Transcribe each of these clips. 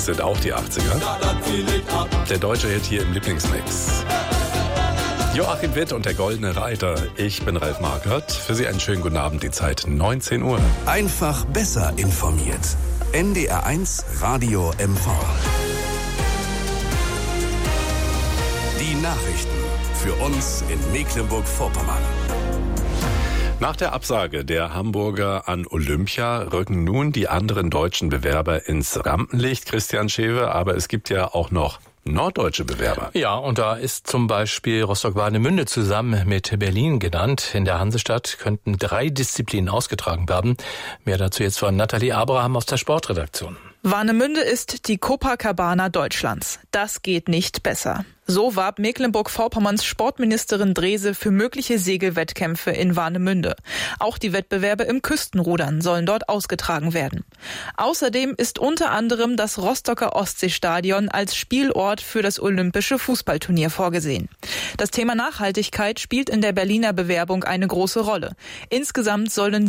sind auch die 80er. Der deutsche Hit hier im Lieblingsmix. Joachim Witt und der Goldene Reiter. Ich bin Ralf Markert. Für Sie einen schönen guten Abend, die Zeit 19 Uhr. Einfach besser informiert. NDR1 Radio MV. Die Nachrichten für uns in Mecklenburg-Vorpommern. Nach der Absage der Hamburger an Olympia rücken nun die anderen deutschen Bewerber ins Rampenlicht, Christian Schewe. Aber es gibt ja auch noch norddeutsche Bewerber. Ja, und da ist zum Beispiel Rostock-Warnemünde zusammen mit Berlin genannt. In der Hansestadt könnten 3 Disziplinen ausgetragen werden. Mehr dazu jetzt von Nathalie Abraham aus der Sportredaktion. Warnemünde ist die Copacabana Deutschlands. Das geht nicht besser. So warb Mecklenburg-Vorpommerns Sportministerin Drese für mögliche Segelwettkämpfe in Warnemünde. Auch die Wettbewerbe im Küstenrudern sollen dort ausgetragen werden. Außerdem ist unter anderem das Rostocker Ostseestadion als Spielort für das olympische Fußballturnier vorgesehen. Das Thema Nachhaltigkeit spielt in der Berliner Bewerbung eine große Rolle. Insgesamt sollen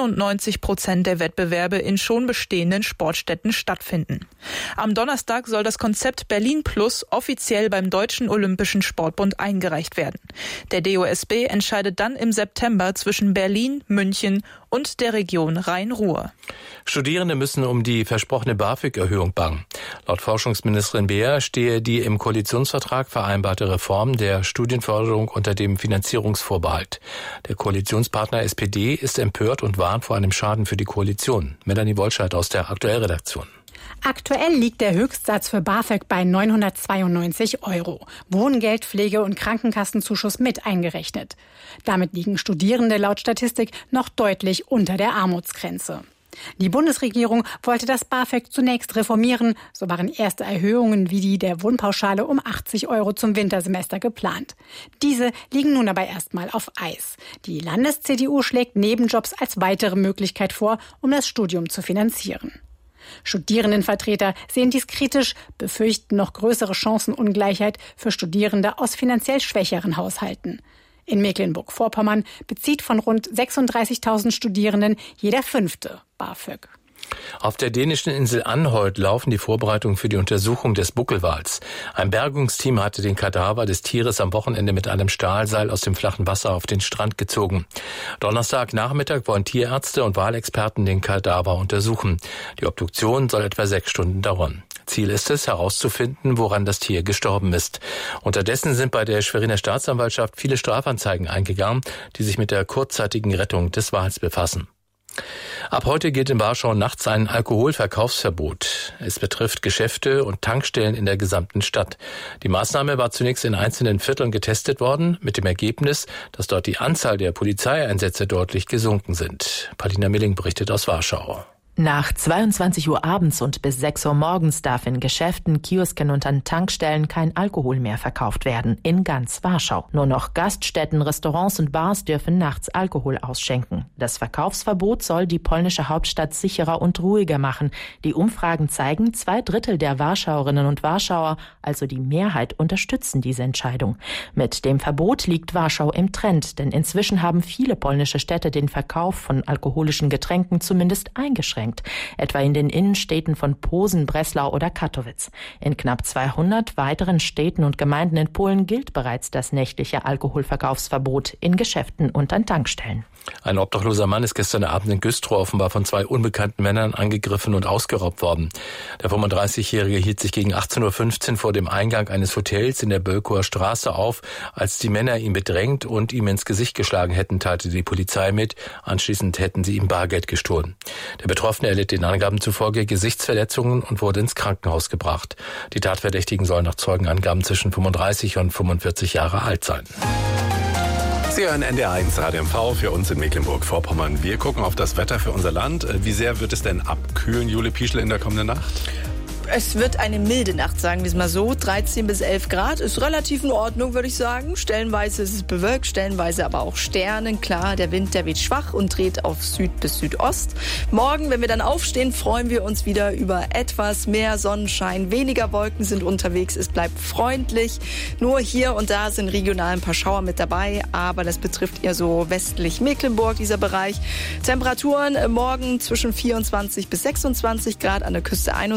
97% der Wettbewerbe in schon bestehenden Sportstätten stattfinden. Am Donnerstag soll das Konzept Berlin Plus offiziell beim Deutschen Olympischen Sportbund eingereicht werden. Der DOSB entscheidet dann im September zwischen Berlin, München und der Region Rhein-Ruhr. Studierende müssen um die versprochene BAföG-Erhöhung bangen. Laut Forschungsministerin Beer stehe die im Koalitionsvertrag vereinbarte Reform der Studienförderung unter dem Finanzierungsvorbehalt. Der Koalitionspartner SPD ist empört und warnt vor einem Schaden für die Koalition. Melanie Wollscheid aus der Aktuellredaktion. Aktuell liegt der Höchstsatz für BAföG bei 992 €. Wohngeld, Pflege- und Krankenkassenzuschuss mit eingerechnet. Damit liegen Studierende laut Statistik noch deutlich unter der Armutsgrenze. Die Bundesregierung wollte das BAföG zunächst reformieren. So waren erste Erhöhungen wie die der Wohnpauschale um 80 € zum Wintersemester geplant. Diese liegen nun aber erstmal auf Eis. Die Landes-CDU schlägt Nebenjobs als weitere Möglichkeit vor, um das Studium zu finanzieren. Studierendenvertreter sehen dies kritisch, befürchten noch größere Chancenungleichheit für Studierende aus finanziell schwächeren Haushalten. In Mecklenburg-Vorpommern bezieht von rund 36.000 Studierenden jeder 5. BAföG. Auf der dänischen Insel Anholt laufen die Vorbereitungen für die Untersuchung des Buckelwals. Ein Bergungsteam hatte den Kadaver des Tieres am Wochenende mit einem Stahlseil aus dem flachen Wasser auf den Strand gezogen. Donnerstagnachmittag wollen Tierärzte und Walexperten den Kadaver untersuchen. Die Obduktion soll etwa 6 Stunden dauern. Ziel ist es, herauszufinden, woran das Tier gestorben ist. Unterdessen sind bei der Schweriner Staatsanwaltschaft viele Strafanzeigen eingegangen, die sich mit der kurzzeitigen Rettung des Wals befassen. Ab heute gilt in Warschau nachts ein Alkoholverkaufsverbot. Es betrifft Geschäfte und Tankstellen in der gesamten Stadt. Die Maßnahme war zunächst in einzelnen Vierteln getestet worden, mit dem Ergebnis, dass dort die Anzahl der Polizeieinsätze deutlich gesunken sind. Paulina Milling berichtet aus Warschau. Nach 22 Uhr abends und bis 6 Uhr morgens darf in Geschäften, Kiosken und an Tankstellen kein Alkohol mehr verkauft werden. In ganz Warschau. Nur noch Gaststätten, Restaurants und Bars dürfen nachts Alkohol ausschenken. Das Verkaufsverbot soll die polnische Hauptstadt sicherer und ruhiger machen. Die Umfragen zeigen, 2/3 der Warschauerinnen und Warschauer, also die Mehrheit, unterstützen diese Entscheidung. Mit dem Verbot liegt Warschau im Trend, denn inzwischen haben viele polnische Städte den Verkauf von alkoholischen Getränken zumindest eingeschränkt. Etwa in den Innenstädten von Posen, Breslau oder Katowice. In knapp 200 weiteren Städten und Gemeinden in Polen gilt bereits das nächtliche Alkoholverkaufsverbot in Geschäften und an Tankstellen. Ein obdachloser Mann ist gestern Abend in Güstrow offenbar von 2 unbekannten Männern angegriffen und ausgeraubt worden. Der 35-Jährige hielt sich gegen 18:15 Uhr vor dem Eingang eines Hotels in der Bölkower Straße auf. Als die Männer ihn bedrängt und ihm ins Gesicht geschlagen hätten, teilte die Polizei mit. Anschließend hätten sie ihm Bargeld gestohlen. Der Betroffene erlitt den Angaben zufolge Gesichtsverletzungen und wurde ins Krankenhaus gebracht. Die Tatverdächtigen sollen nach Zeugenangaben zwischen 35 und 45 Jahre alt sein. Sie hören NDR1 Radio MV für uns in Mecklenburg-Vorpommern. Wir gucken auf das Wetter für unser Land. Wie sehr wird es denn abkühlen, Jule Pieschel, in der kommenden Nacht? Es wird eine milde Nacht, sagen wir es mal so. 13 bis 11 Grad ist relativ in Ordnung, würde ich sagen. Stellenweise ist es bewölkt, stellenweise aber auch Sternen. Klar, der Wind, der weht schwach und dreht auf Süd bis Südost. Morgen, wenn wir dann aufstehen, freuen wir uns wieder über etwas mehr Sonnenschein. Weniger Wolken sind unterwegs, es bleibt freundlich. Nur hier und da sind regional ein paar Schauer mit dabei, aber das betrifft eher so westlich Mecklenburg, dieser Bereich. Temperaturen morgen zwischen 24 bis 26 Grad, an der Küste 21.